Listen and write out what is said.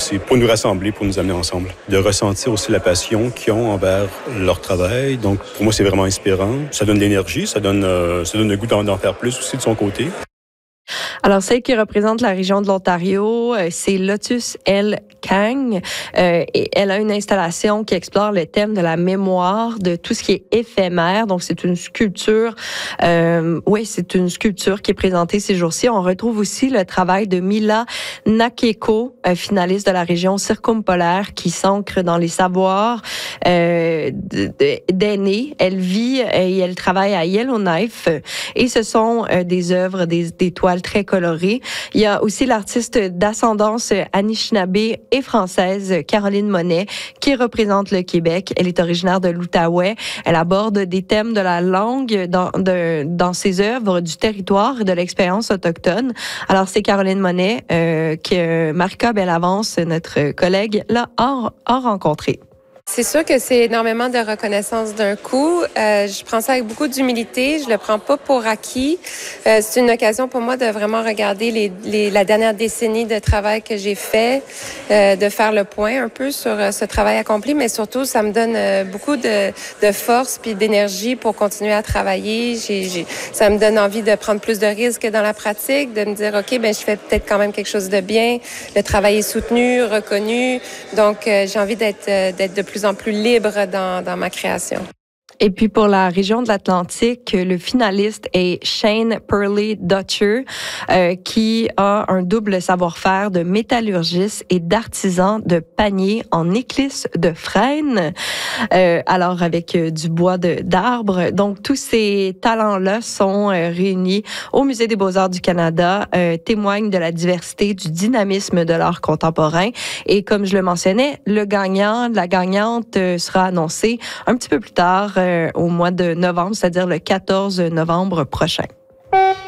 c'est pour nous rassembler, pour nous amener ensemble. De ressentir aussi la passion qu'ils ont envers leur travail. Donc, pour moi, c'est vraiment inspirant. Ça donne de l'énergie, ça donne le goût d'en faire plus aussi de son côté. Alors, celle qui représente la région de l'Ontario, c'est Lotus L. Kang. Et elle a une installation qui explore le thème de la mémoire, de tout ce qui est éphémère. Donc, c'est une sculpture. C'est une sculpture qui est présentée ces jours-ci. On retrouve aussi le travail de Mila Nakeko, finaliste de la région circumpolaire, qui s'ancre dans les savoirs d'aînés. Elle vit et elle travaille à Yellowknife. Et ce sont des œuvres, des toiles très colorées. Il y a aussi l'artiste d'ascendance Anishinaabe et française Caroline Monet qui représente le Québec. Elle est originaire de l'Outaouais. Elle aborde des thèmes de la langue dans ses œuvres, du territoire et de l'expérience autochtone. Alors, c'est Caroline Monet que Marika Bellavance, notre collègue, a rencontrée. C'est sûr que c'est énormément de reconnaissance d'un coup. Je prends ça avec beaucoup d'humilité. Je le prends pas pour acquis. C'est une occasion pour moi de vraiment regarder la dernière décennie de travail que j'ai fait, de faire le point un peu sur ce travail accompli, mais surtout, ça me donne beaucoup de force puis d'énergie pour continuer à travailler. Ça me donne envie de prendre plus de risques dans la pratique, de me dire, OK, je fais peut-être quand même quelque chose de bien. Le travail est soutenu, reconnu. Donc, j'ai envie d'être de plus en plus libre dans ma création. Et puis pour la région de l'Atlantique, le finaliste est Shane Perley Dutcher, qui a un double savoir-faire de métallurgiste et d'artisan de panier en éclisse de frêne, alors avec du bois d'arbre. Donc tous ces talents-là sont réunis au Musée des Beaux-Arts du Canada, témoignent de la diversité, du dynamisme de l'art contemporain. Et comme je le mentionnais, la gagnante sera annoncée un petit peu plus tard au mois de novembre, c'est-à-dire le 14 novembre prochain.